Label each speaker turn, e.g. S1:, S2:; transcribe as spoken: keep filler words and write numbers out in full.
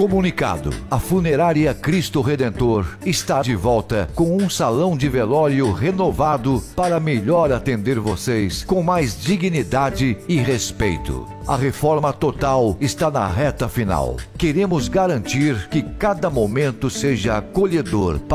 S1: Comunicado: a Funerária Cristo Redentor está de volta com um salão de velório renovado para melhor atender vocês com mais dignidade e respeito. A reforma total está na reta final. Queremos garantir que cada momento seja acolhedor